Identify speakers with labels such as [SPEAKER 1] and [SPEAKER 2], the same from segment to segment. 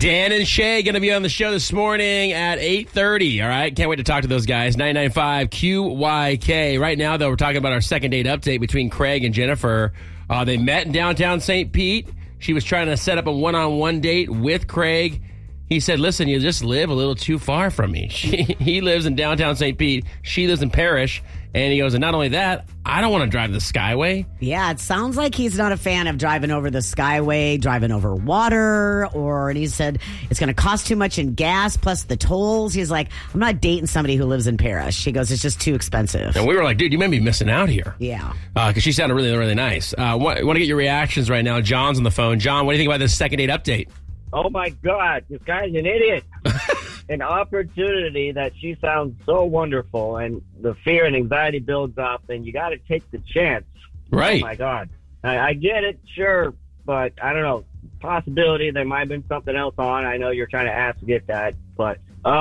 [SPEAKER 1] Dan and Shay going to be on the show this morning at 8:30. All right, can't wait to talk to those guys. 995 QYK. Right now, though, we're talking about our second date update between Craig and Jennifer. They met in downtown St. Pete. She was trying to set up a one-on-one date with Craig. He said, listen, you just live a little too far from me. He lives in downtown St. Pete. She lives in Parrish. And he goes, and not only that, I don't want to drive the Skyway.
[SPEAKER 2] Yeah, it sounds like he's not a fan of driving over the Skyway, driving over water, and he said it's going to cost too much in gas, plus the tolls. He's like, I'm not dating somebody who lives in Parrish. He goes, it's just too expensive.
[SPEAKER 1] And we were like, dude, you may be missing out here.
[SPEAKER 2] Yeah.
[SPEAKER 1] Because she sounded really, really nice. Want to get your reactions right now. John's on the phone. John, what do you think about this second date update?
[SPEAKER 3] Oh, my God, this guy's an idiot. An opportunity that she sounds so wonderful, and the fear and anxiety builds up, and you got to take the chance.
[SPEAKER 1] Right.
[SPEAKER 3] Oh, my God. I get it, sure, but I don't know. Possibility there might have been something else on. I know you're trying to ask to get that, but...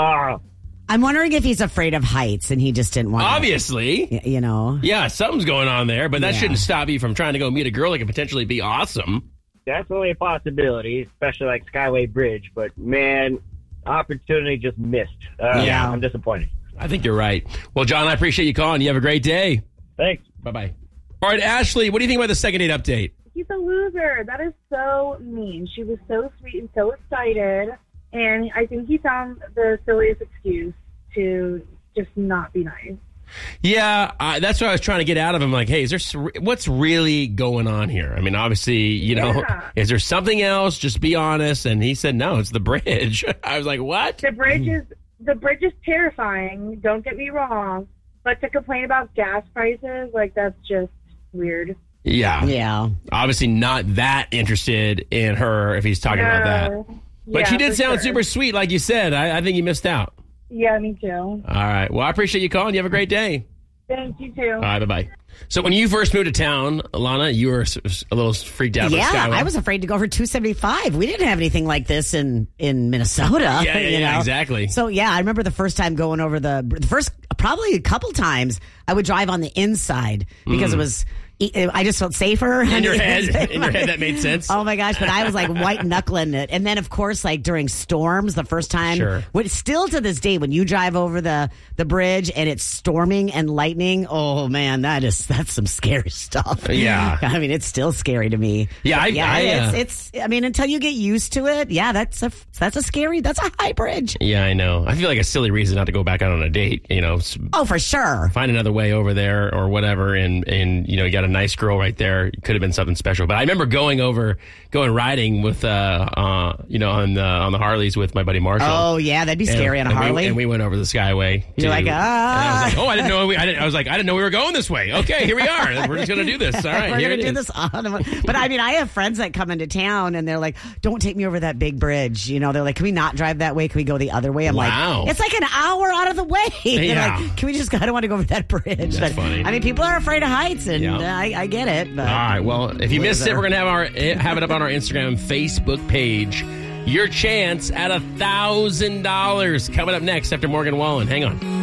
[SPEAKER 2] I'm wondering if he's afraid of heights, and he just didn't want
[SPEAKER 1] Obviously.
[SPEAKER 2] You know?
[SPEAKER 1] Yeah, something's going on there, but that shouldn't stop you from trying to go meet a girl that could potentially be awesome.
[SPEAKER 3] Definitely a possibility, especially like Skyway Bridge, but, man... opportunity just missed. I'm disappointed.
[SPEAKER 1] I think you're right. Well, John, I appreciate you calling. You have a great day.
[SPEAKER 3] Thanks.
[SPEAKER 1] Bye-bye. All right, Ashley, what do you think about the second date update?
[SPEAKER 4] He's a loser. That is so mean. She was so sweet and so excited, and I think he found the silliest excuse to just not be nice.
[SPEAKER 1] Yeah, that's what I was trying to get out of him. Like, hey, what's really going on here? I mean, obviously, is there something else? Just be honest. And he said, no, it's the bridge. I was like, what?
[SPEAKER 4] The bridge is terrifying. Don't get me wrong. But to complain about gas prices, like, that's just weird.
[SPEAKER 1] Yeah.
[SPEAKER 2] Yeah.
[SPEAKER 1] Obviously not that interested in her if he's talking about that. But she did sound super sweet, like you said. I think you missed out.
[SPEAKER 4] Yeah, me too.
[SPEAKER 1] All right. Well, I appreciate you calling. You have a great day.
[SPEAKER 4] Thanks, you too.
[SPEAKER 1] All right, bye-bye. So when you first moved to town, Alana, you were a little freaked out about Skyway.
[SPEAKER 2] Yeah, I was afraid to go for 275. We didn't have anything like this in Minnesota.
[SPEAKER 1] Yeah, exactly.
[SPEAKER 2] So, yeah, I remember the first time going over the first, probably a couple times, I would drive on the inside because it was... I just felt safer.
[SPEAKER 1] In your head, that made sense.
[SPEAKER 2] Oh my gosh, but I was like white knuckling it. And then of course, like during storms, the first time, still to this day, when you drive over the bridge and it's storming and lightning, oh man, that's some scary stuff.
[SPEAKER 1] Yeah.
[SPEAKER 2] I mean, it's still scary to me.
[SPEAKER 1] Yeah,
[SPEAKER 2] it's I mean, until you get used to it, yeah, that's a high bridge.
[SPEAKER 1] Yeah, I know. I feel like a silly reason not to go back out on a date,
[SPEAKER 2] Oh, for sure.
[SPEAKER 1] Find another way over there or whatever, and you got a nice girl right there. It could have been something special. But I remember going riding with on the Harleys with my buddy Marshall.
[SPEAKER 2] Oh yeah, that'd be scary on a Harley.
[SPEAKER 1] And we went over the Skyway.
[SPEAKER 2] You're like,
[SPEAKER 1] And I was like, I didn't know we were going this way. Okay, here we are. We're just gonna do this. All right,
[SPEAKER 2] we're gonna do this. But I mean, I have friends that come into town and they're like, don't take me over that big bridge. They're like, can we not drive that way? Can we go the other way? I'm like, it's like an hour out of the way.
[SPEAKER 1] Yeah.
[SPEAKER 2] Like, can we just? I don't want to go over that bridge.
[SPEAKER 1] That's funny.
[SPEAKER 2] I mean, people are afraid of heights, and I get it. But
[SPEAKER 1] all right. Well, if you missed it, we're gonna have it up on our Instagram and Facebook page. Your chance at $1,000 coming up next after Morgan Wallen. Hang on.